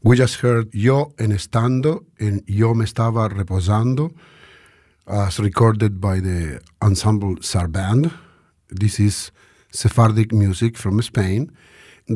We just heard Yo en Estando and Yo Me Estaba Reposando, as recorded by the Ensemble Sarband. This is Sephardic music from Spain.